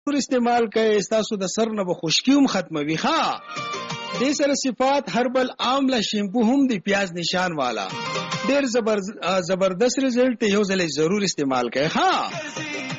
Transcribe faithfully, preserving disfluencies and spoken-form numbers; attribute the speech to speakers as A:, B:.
A: استعمال کړئ تاسو د سر نه به خشکي هم ختموي. ها دې سره صفات هربل عامله شیمپو هم دی پیاز نشان والا ډیر زبر زبردست رزلټ یو ځل ضرور استعمال کړئ. ها